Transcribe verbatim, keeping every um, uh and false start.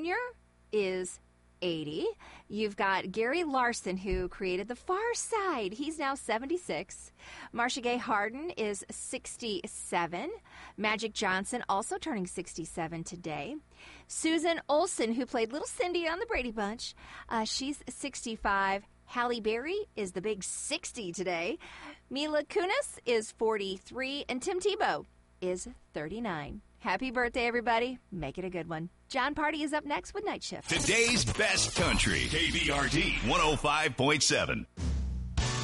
Junior is eighty. You've got Gary Larson, who created The Far Side. He's now seventy-six. Marcia Gay Harden is sixty-seven. Magic Johnson also turning sixty-seven today. Susan Olsen, who played Little Cindy on The Brady Bunch, uh, she's sixty-five. Halle Berry is the big sixty today. Mila Kunis is forty-three. And Tim Tebow is thirty-nine. Happy birthday, everybody. Make it a good one. John Party is up next with Night Shift. Today's best country. K B R D one oh five point seven.